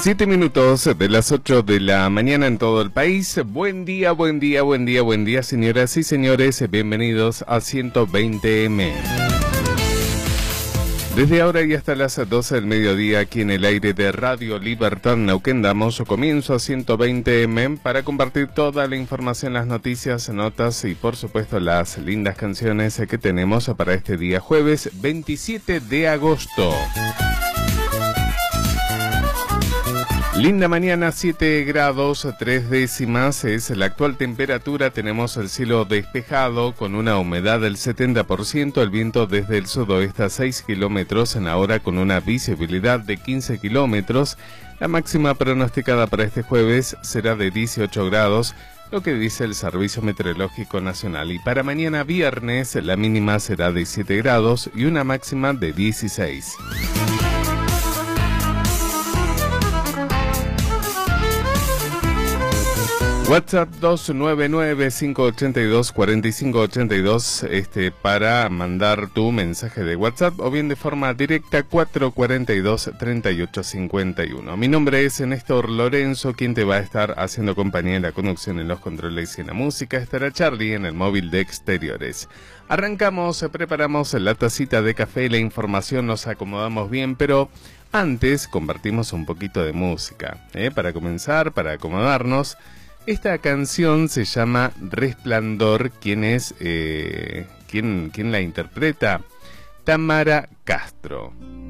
7 minutos de las 8 de la mañana en todo el país. Buen día, buen día, buen día, buen día, señoras y señores. Bienvenidos a 120M. Desde ahora y hasta las 12 del mediodía, aquí en el aire de Radio Libertad Neuquén, damos comienzo a 120M para compartir toda la información, las noticias, notas y por supuesto las lindas canciones que tenemos para este día jueves 27 de agosto. Linda mañana, 7 grados 3 décimas es la actual temperatura. Tenemos el cielo despejado con una humedad del 70%, el viento desde el sudoeste a 6 kilómetros en la hora con una visibilidad de 15 kilómetros. La máxima pronosticada para este jueves será de 18 grados, lo que dice el Servicio Meteorológico Nacional. Y para mañana viernes la mínima será de 7 grados y una máxima de 16. WhatsApp 299-582-4582 para mandar tu mensaje de WhatsApp o bien de forma directa 442-3851. Mi nombre es Néstor Lorenzo, quien te va a estar haciendo compañía en la conducción, en los controles y en la música. Estará Charlie en el móvil de exteriores. Arrancamos, preparamos la tacita de café, la información, nos acomodamos bien, pero antes compartimos un poquito de música, para comenzar, para acomodarnos. Esta canción se llama Resplandor. ¿Quién es? ¿Quién la interpreta? Tamara Castro.